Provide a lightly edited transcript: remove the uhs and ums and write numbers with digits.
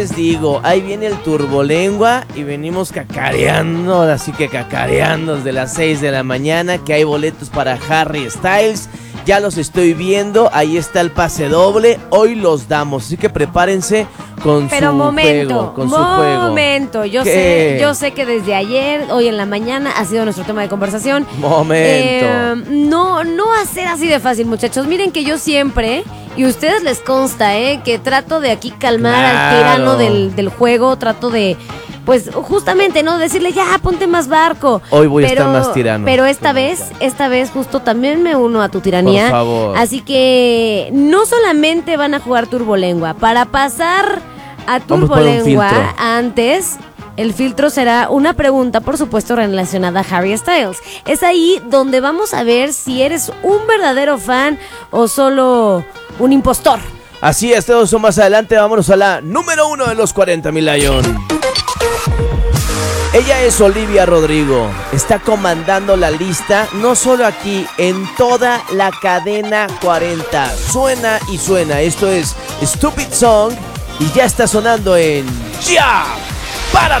Les digo, ahí viene el Turbolengua y venimos cacareando, así que cacareando desde las 6 de la mañana, que hay boletos para Harry Styles. Ya los estoy viendo, ahí está el pase doble, hoy los damos, así que prepárense con su juego, con su juego. Momento, yo sé que desde ayer, hoy en la mañana, ha sido nuestro tema de conversación. No va a ser así de fácil, muchachos. Miren que yo siempre, y a ustedes les consta, que trato de aquí calmar al tirano del juego, trato de... Pues justamente, ¿no? Decirle, ya, ponte más barco. Hoy voy a estar más tirano. Pero esta vez justo también me uno a tu tiranía. Por favor. Así que no solamente van a jugar Turbolengua. Para pasar a Turbolengua antes, el filtro será una pregunta, por supuesto, relacionada a Harry Styles. Es ahí donde vamos a ver si eres un verdadero fan o solo un impostor. Así es, todo eso más adelante. Vámonos a la número 1 de los 40,000 Lion. Ella es Olivia Rodrigo, está comandando la lista, no solo aquí, en toda la cadena 40. Suena y suena, esto es Stupid Song y ya está sonando en Ya Párate.